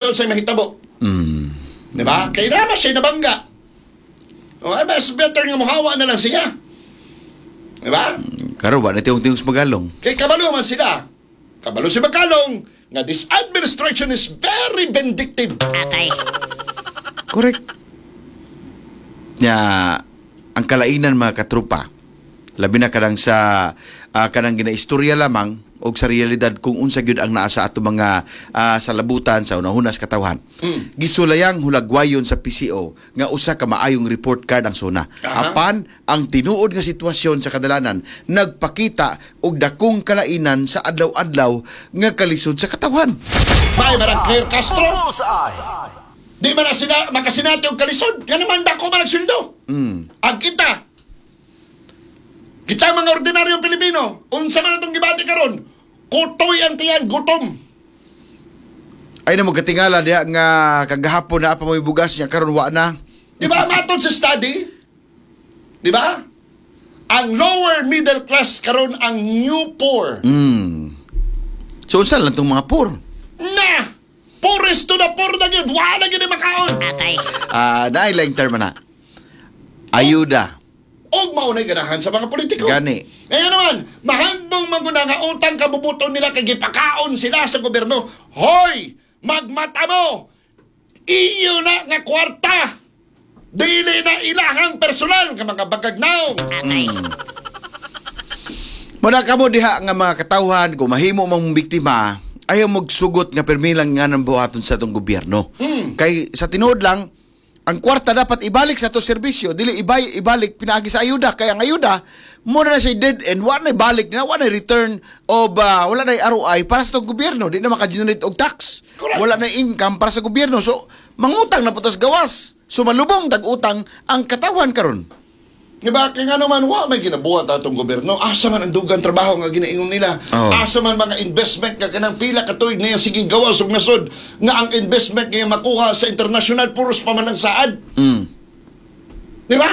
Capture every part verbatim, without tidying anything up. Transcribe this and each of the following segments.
kung sa'yo mahitabo. Mm. Diba? Kaya naman siya nabangga. O, ay, mas better nga muhawa na lang siya. Diba? Karo ba, natiyong-tiyong magalong. Kaya kabalo man sila. Kabalo si Magalong nga this administration is very vindictive. Atay. Correct. Nya, ang kalainan mga katrupa, labi na kadang sa uh, kanang ginaistorya lamang o sa realidad kung unsa gyud ang naa sa ato mga uh, salabutan sa unahunas katawhan. Mm. Gisulayang hulagwayon sa P C O nga usa ka maayong report card ang suna. Uh-huh. Apan ang tinuod nga sitwasyon sa kadalanan nagpakita og dakong kalainan sa adlaw-adlaw nga kalisod sa katawhan. May marang Claire Castro. Di ba na sila makasinati og kalisod? Yan naman dako man nagsuldo. Mm. Ang kita Kita mga ordinaryong Pilipino, unsa man itong gibati karon, kutoy ang tiyan, gutom. Ay na mo katingala diha nga kagahapon na apa mo bugas niya karon wa na. Di ba matod sa study? Di ba? Ang lower middle class karon ang new poor. Mm. So unsa lang tong mga poor? Na! Poorest to the poor na yun. Wala na yun yung makaon. Atay. Ah, uh, naay term na. Ayuda. O maunay ganahan sa mga politiko. Gani. Ngayon naman, mahangbong maguna nga utang kabubuton nila kay gipakaon sila sa gobyerno. Hoy! Magmata mo! Iyo na nga kwarta! Dili na ilahang personal nga mga bagagnaong. Atay. Muna ka mo diha nga mga katawhan kung mahimo mong biktima, ayaw magsugot nga permilang nga ng buhaton sa itong gobyerno. Hmm. Kay sa tinuod lang, ang kwarta dapat ibalik sa to serbisyo, dili ibay, ibalik pinaagi sa ayuda. Kaya ang ayuda, muna na siya dead end, wala na ibalik na, wala na return of, uh, wala na R O I para sa itong gobyerno. Di na makagenerate og tax. Correct. Wala na income para sa gobyerno. So, mangutang na putas gawas. So, malubong tag-utang ang katawan karon. Diba? Kaya nga naman, wa may ginabuhat atong gobyerno. Asa man ang dugang trabaho nga ginaingon nila. Oh. Asa man mga investment nga kanang pila katuig na yung siging gawas ug nasod nga ang investment nga makuha sa international puros pa man ang saad. Mm. Diba?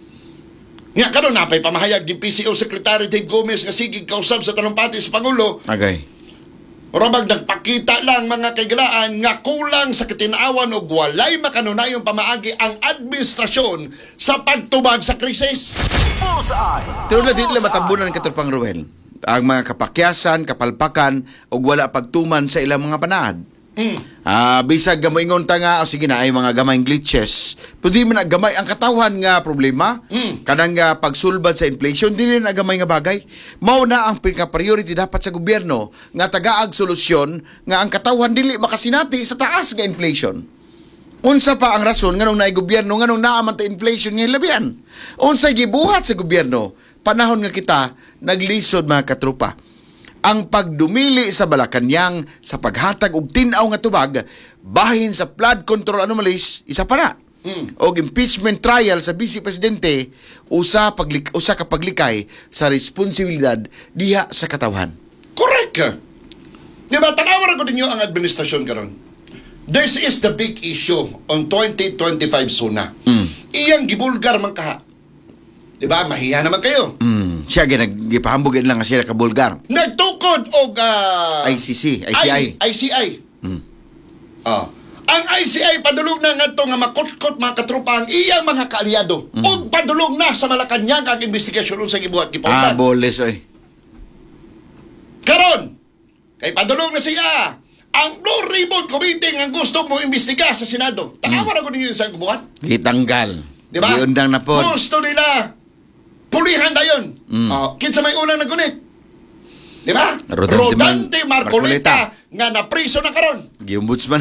Nga karon napay pamahayag din P C O Secretary Dave Gomez nga sigig kausab sa talumpati sa Pangulo. Okay. Rabag nagpakita lang mga kaigalaan nga kulang sa katinaawan o walay makanunayong pamaagi ang administrasyon sa pagtubag sa krisis. Pero na dito lang matambunan ng katrupang Ruel. Ang mga kapakyasan, kapalpakan, o wala pagtuman sa ilang mga panahad. Mm. Ah, bisag gamoingon ta nga, o sige na, ay mga gamayng glitches. Pwede man na gamay ang katawan nga problema. Mm. Kanang nga pagsulbad sa inflation, dili na gamay nga bagay. Mao na ang pinaka-priority dapat sa gobyerno nga tagaag solusyon nga ang katawan dili makasinati sa taas nga inflation. Unsa pa ang rason nganong naay gobyerno nganong naaman ta inflation nga labian? Unsay gibuhat sa gobyerno panahon nga kita naglisod mga katrupa. Ang pagdumili sa Malacañang sa paghatag og tin-aw nga tubag bahin sa flood control anomalies isa pa na. Mm. Og impeachment trial sa Vice Presidente usa paglik usa ka paglikay sa responsibilidad diha sa katawhan. Correct ka. Di ba, tanawan ko ninyo ang administrasyon karon. This is the big issue on twenty twenty-five SONA. Mm. Iyang gibulgar man kaha. Di ba, mahiya naman kayo. Mm. Siya ginagipahambugin lang nga siya kabulgar. Nagtukod og uh, I C C, I C I. I C I. Mm. Ah. Ang I C I padulog na nga to nga makutkot mga katrupa ang iyang mga kaalyado. Mm. Og padulog na sa Malacañang ang investigasyon sa gibuhat Ah, gipuntan. boles oy. Karon, kay padulog na siya. Ang Blue Ribbon Committee nga gusto mo imbestiga sa Senado. Tanawa na ko ninyo sa gibuhat. Gitanggal. Di ba? Giundang na po. Gusto nila pulihan na yun. Mm. Oh, kinsa may unang nagunit. Di ba? Rodante Rodante Man- Marcoleta, Marcoleta. nga napriso na karon. Giombudsman.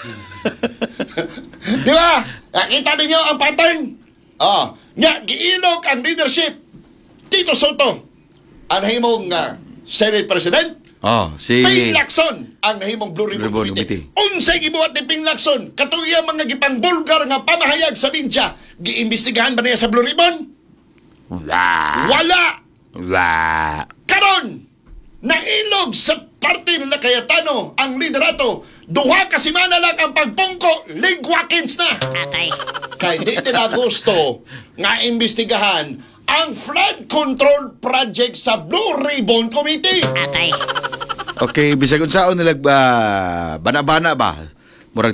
Di ba? Nakita ninyo ang pattern. Oh, nga giilog ang leadership. Tito Soto, ang himong uh, Senate President. Oh, si Ping Lacson ang nahimong Blue Ribbon, Ribbon Committee. Committee. Unsay gibuhat ni Ping Lacson? Katuya mga gipangbulgar nga pamahayag sa media. Giimbestigahan ba niya sa Blue Ribbon? Wala. Wala. Wala. Karon, nailog sa parte nila Cayetano ang liderato. Duha ka simana lang ang pagpungko, ligwakins na. Atay. Kay di nila gusto nga imbestigahan ang flood control project sa Blue Ribbon Committee. Atay. Okay, bisag unsaon nila ba bana-bana ba?